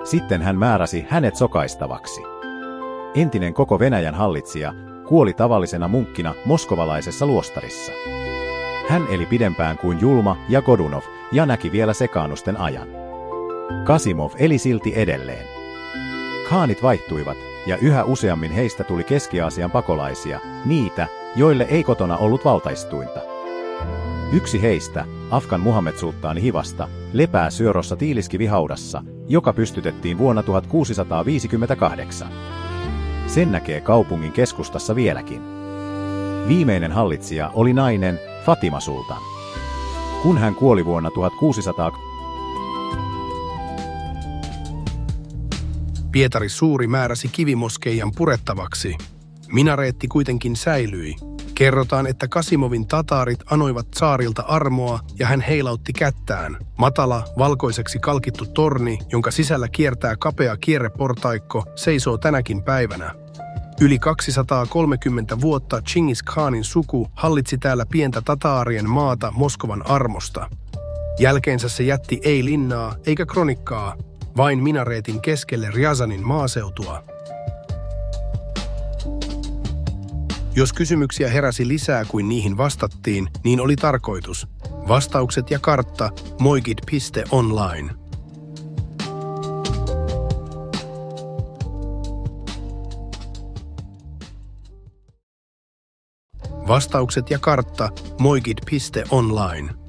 Sitten hän määräsi hänet sokaistavaksi. Entinen koko Venäjän hallitsija kuoli tavallisena munkkina moskovalaisessa luostarissa. Hän eli pidempään kuin Julma ja Godunov ja näki vielä sekaannusten ajan. Kasimov eli silti edelleen. Khaanit vaihtuivat, ja yhä useammin heistä tuli Keski-Aasian pakolaisia, niitä, joille ei kotona ollut valtaistuinta. Yksi heistä, Afgan Muhammed Sultaani Hivasta, lepää Syörossa tiiliskivihaudassa, joka pystytettiin vuonna 1658. Sen näkee kaupungin keskustassa vieläkin. Viimeinen hallitsija oli nainen Fatima Sultan. Kun hän kuoli vuonna 1600, Pietari Suuri määräsi kivimoskeijan purettavaksi. Minareetti kuitenkin säilyi. Kerrotaan, että Kasimovin tataarit anoivat tsaarilta armoa ja hän heilautti kättään. Matala, valkoiseksi kalkittu torni, jonka sisällä kiertää kapea kierreportaikko, seisoo tänäkin päivänä. Yli 230 vuotta Chingis Khanin suku hallitsi täällä pientä tataarien maata Moskovan armosta. Jälkeensä se jätti ei linnaa eikä kronikkaa, vain minareetin keskelle Rjazanin maaseutua. Jos kysymyksiä heräsi lisää kuin niihin vastattiin, niin oli tarkoitus. Vastaukset ja kartta moigid.online. Vastaukset ja kartta moigid.online.